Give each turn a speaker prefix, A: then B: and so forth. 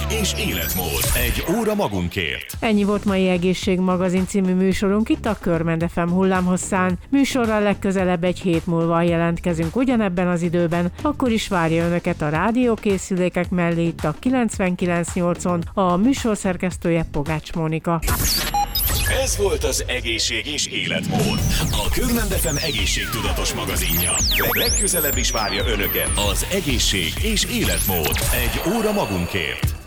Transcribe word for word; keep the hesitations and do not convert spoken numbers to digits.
A: és életmód. Egy óra magunkért.
B: Ennyi volt mai Egészségmagazin című műsorunk itt a Körmend ef em hullámhosszán. Műsorral legközelebb egy hét múlva jelentkezünk ugyanebben az időben, akkor is várja Önöket a rádiókészülékek mellé itt a kilencvenkilenc nyolcon a műsorszerkesztője Pogács Mónika.
A: Ez volt az Egészség és Életmód, a Körmend ef em egészségtudatos magazinja. Legközelebb is várja Önöket az Egészség és Életmód. Egy óra magunkért.